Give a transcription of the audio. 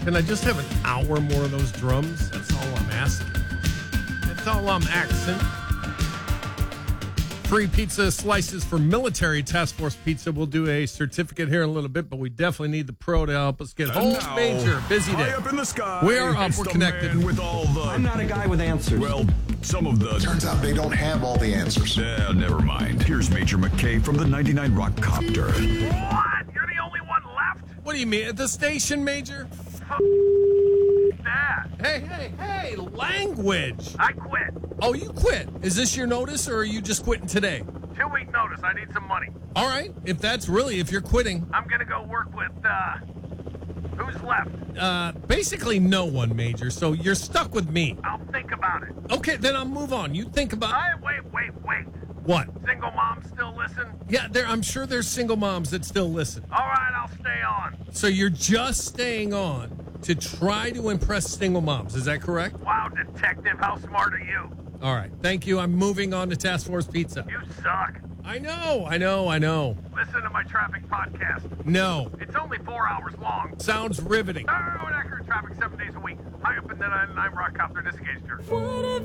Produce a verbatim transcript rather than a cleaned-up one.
Can I just have an hour more of those drums? That's all I'm asking. That's all I'm asking. Free pizza slices for military task force pizza. We'll do a certificate here in a little bit, but we definitely need the pro to help us get home. Major, busy day. High up in the sky. We are up. It's We're the connected. man with all the. I'm not a guy with answers. Well, some of the. Turns out they don't have all the answers. Yeah, never mind. Here's Major McKay from the ninety-nine Rock Copter. What? You're the only one left? What do you mean? At the station, Major? That. Hey, hey, hey, language. I quit. Oh, you quit. Is this your notice, or are you just quitting today? Two week notice. I need some money. All right. If that's really, if you're quitting. I'm going to go work with, uh, who's left? Uh, basically no one, Major, so you're stuck with me. I'll think about it. Okay, then I'll move on. You think about... I, wait, wait, wait. What? Single moms still listen? Yeah, there. I'm sure there's single moms that still listen. All right, I'll stay on. So you're just staying on to try to impress single moms. Is that correct? Wow, detective, how smart are you? All right. Thank you. I'm moving on to Task Force Pizza. You suck. I know. I know. I know. Listen to my traffic podcast. No. It's only four hours long. Sounds riveting. Thorough and accurate traffic seven days a week. High up in the ninety-nine Rock Copter Disengaged.